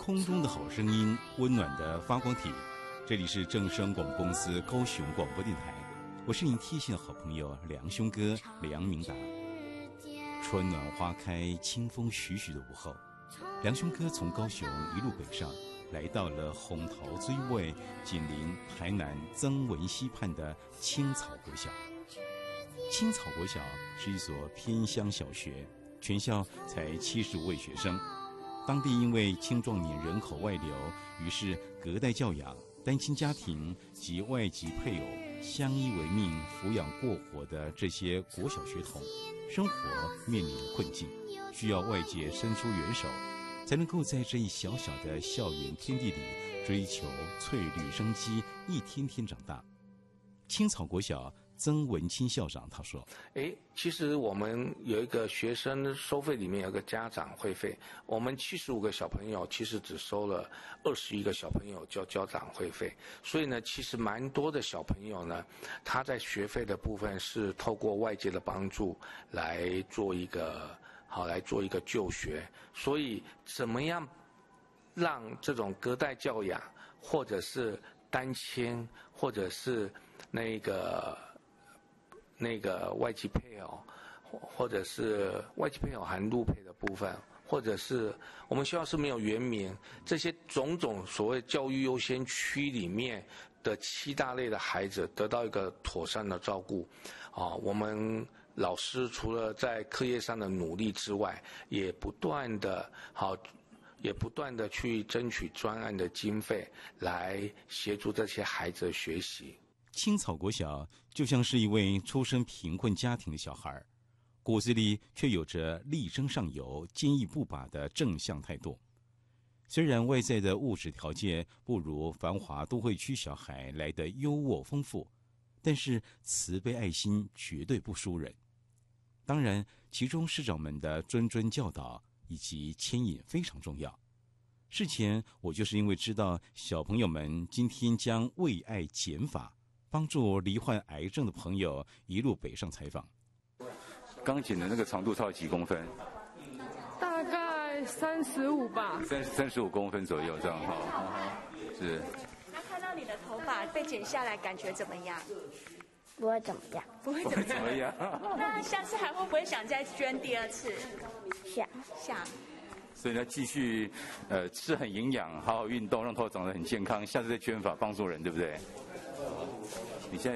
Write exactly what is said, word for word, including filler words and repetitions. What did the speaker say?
空中的好声音，温暖的发光体。这里是正声广播公司高雄广播电台，我是您贴心的好朋友梁兄哥梁明达。春暖花开，清风徐徐的午后，梁兄哥从高雄一路北上，来到了红桃追味紧邻台南曾文溪畔的青草国小。青草国小是一所偏乡小学，全校才七十五位学生。当地因为青壮年人口外流，于是隔代教养、单亲家庭及外籍配偶相依为命抚养过活的这些国小学童，生活面临困境，需要外界伸出援手，才能够在这一小小的校园天地里追求翠绿生机，一天天长大。青草国小曾文清校长他说：“ 哎，其实我们有一个学生收费里面有个家长会费，我们七十五个小朋友其实只收了二十一个小朋友交家长会费，所以呢，其实蛮多的小朋友呢，他在学费的部分是透过外界的帮助来做一个好来做一个就学，所以怎么样让这种隔代教养，或者是单亲，或者是那个。”那个外籍配偶，或者是外籍配偶含陆配的部分，或者是我们学校是没有原名，这些种种所谓教育优先区里面的七大类的孩子得到一个妥善的照顾，啊，我们老师除了在课业上的努力之外，也不断的好。也不断的去争取专案的经费，来协助这些孩子的学习。 青草国小就像是一位出身贫困家庭的小孩，骨子里却有着力争上游、坚毅不拔的正向态度。虽然外在的物质条件不如繁华都会区小孩来得优渥丰富，但是慈悲爱心绝对不输人。当然，其中师长们的谆谆教导以及牵引非常重要。事前我就是因为知道小朋友们今天将为爱减法，帮助罹患癌症的朋友一路北上采访。 钢琴的那个长度超几公分？ 大概三十五吧。 三三十五公分左右这样哈。是。 那看到你的头发被剪下来，感觉怎么样？ 不会怎么样。 不会怎么样。那下次还会不会想再捐第二次？ 想想。 所以呢，继续呃吃很营养，好好运动，让头发长得很健康，下次再捐发帮助人，对不对？你现在。